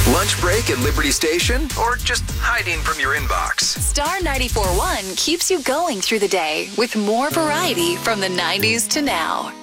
Lunch break at Liberty Station? Or just hiding from your inbox? Star 94.1 keeps you going through the day with more variety from the 90s to now.